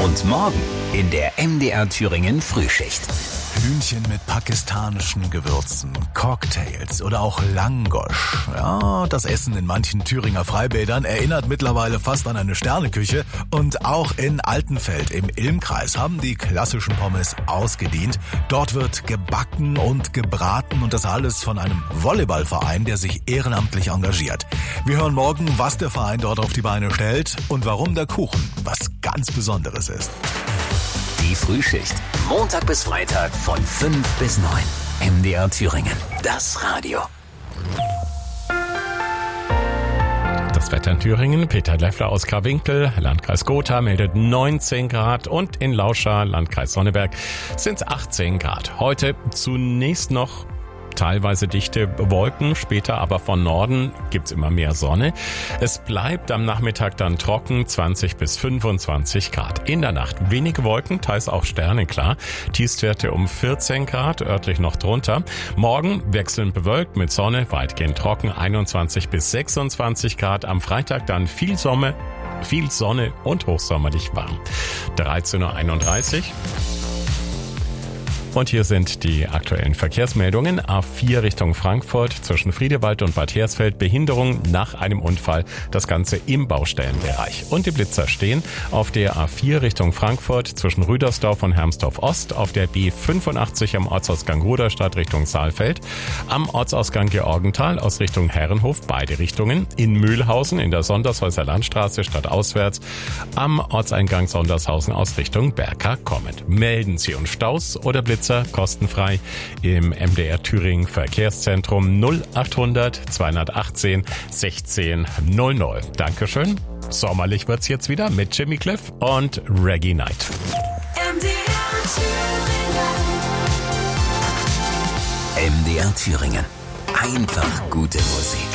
Und morgen in der MDR Thüringen Frühschicht. Hühnchen mit pakistanischen Gewürzen, Cocktails oder auch Langosch. Ja, das Essen in manchen Thüringer Freibädern erinnert mittlerweile fast an eine Sterneküche. Und auch in Altenfeld im Ilmkreis haben die klassischen Pommes ausgedient. Dort wird gebacken und gebraten und das alles von einem Volleyballverein, der sich ehrenamtlich engagiert. Wir hören morgen, was der Verein dort auf die Beine stellt und warum der Kuchen was ganz Besonderes ist. Die Frühschicht. Montag bis Freitag von 5 bis 9. MDR Thüringen. Das Radio. Das Wetter in Thüringen. Peter Leffler aus Karwinkel, Landkreis Gotha, meldet 19 Grad und in Lauscha, Landkreis Sonneberg, sind es 18 Grad. Heute zunächst noch teilweise dichte Wolken, später aber von Norden gibt's immer mehr Sonne. Es bleibt am Nachmittag dann trocken, 20 bis 25 Grad. In der Nacht wenige Wolken, teils auch Sterne, klar. Tiefstwerte um 14 Grad, örtlich noch drunter. Morgen wechselnd bewölkt mit Sonne, weitgehend trocken, 21 bis 26 Grad. Am Freitag dann viel Sonne und hochsommerlich warm. 13:31 Uhr. Und hier sind die aktuellen Verkehrsmeldungen. A4 Richtung Frankfurt zwischen Friedewald und Bad Hersfeld. Behinderung nach einem Unfall. Das Ganze im Baustellenbereich. Und die Blitzer stehen auf der A4 Richtung Frankfurt zwischen Rüdersdorf und Hermsdorf Ost. Auf der B85 am Ortsausgang Ruderstadt Richtung Saalfeld. Am Ortsausgang Georgenthal aus Richtung Herrenhof. Beide Richtungen. In Mühlhausen in der Sondershäuser Landstraße stadtauswärts. Am Ortseingang Sondershausen aus Richtung Berka kommend. Melden Sie uns Staus oder Blitzer kostenfrei im MDR Thüringen Verkehrszentrum 0800 218 16 00. Dankeschön. Sommerlich wird's jetzt wieder mit Jimmy Cliff und Reggae Night. MDR Thüringen. Einfach gute Musik.